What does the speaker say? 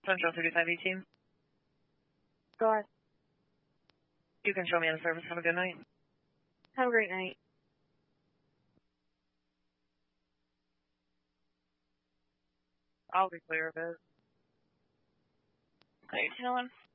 Central 3518. Go ahead. You can show me on the service. Have a good night. Have a great night. I'll be clear of it. How you feeling?